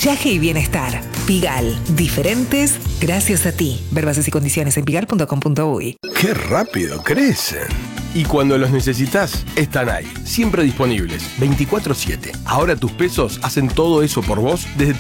maquillaje y bienestar. Pigal, diferentes gracias a ti. Ver bases y condiciones en pigal.com.uy. ¡Qué rápido crecen! Y cuando los necesitas, están ahí, siempre disponibles, 24/7. Ahora tus pesos hacen todo eso por vos desde tu